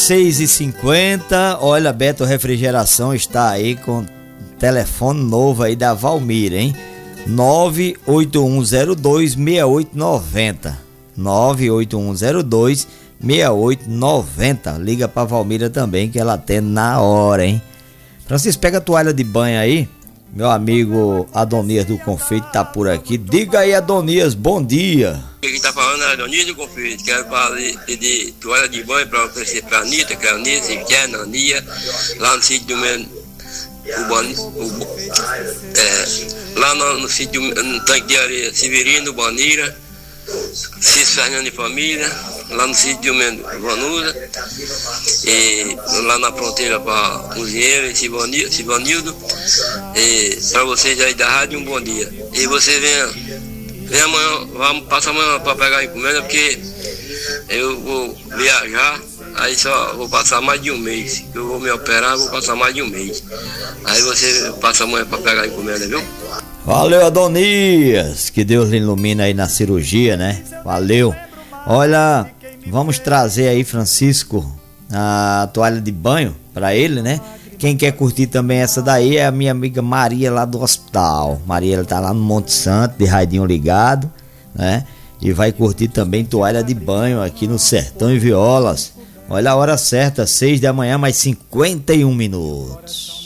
6h50, olha, Beto Refrigeração está aí com telefone novo aí da Valmira, hein? 981026890. 981026890. Liga pra Valmira também que ela atende na hora, hein? Francisco, pega a toalha de banho aí. Meu amigo Adonias do Confeito tá por aqui. Diga aí, Adonias, bom dia. Quem tá falando é Adonias do Confeito. Quero pedir toalha de banho para oferecer pra Anitta, Cleonice, Nania, lá no sítio do meu. Lá no sítio, no tanque de areia Severino, Banira, Cício Fernando e família, lá no sítio do Vanusa, e lá na fronteira para Cozinheiro e Sivanildo, e para vocês aí da rádio, um bom dia. E você vem amanhã, vamos passar amanhã para pegar a encomenda, porque eu vou viajar. Aí só vou passar mais de um mês. Eu vou me operar, vou passar mais de um mês. Aí você passa amanhã para pegar a encomenda, viu? Valeu, Adonias. Que Deus lhe ilumine aí na cirurgia, né? Valeu. Olha, vamos trazer aí, Francisco, a toalha de banho para ele, né? Quem quer curtir também essa daí é a minha amiga Maria lá do hospital. Maria, ela tá lá no Monte Santo, de radinho ligado, né? E vai curtir também toalha de banho aqui no Sertão e Violas. Olha a hora certa, 6 da manhã, mais 51 minutos.